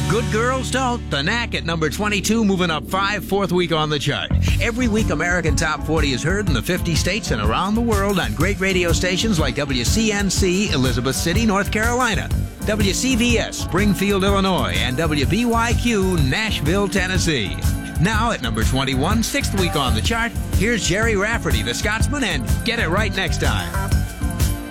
Good Girls Don't. The Knack at number 22, moving up 5, fourth week on the chart. Every week, American Top 40 is heard in the 50 states and around the world on great radio stations like WCNC, Elizabeth City, North Carolina, WCVS, Springfield, Illinois, and WBYQ, Nashville, Tennessee. Now at number 21, sixth week on the chart, here's Jerry Rafferty, the Scotsman, and Get It Right Next Time.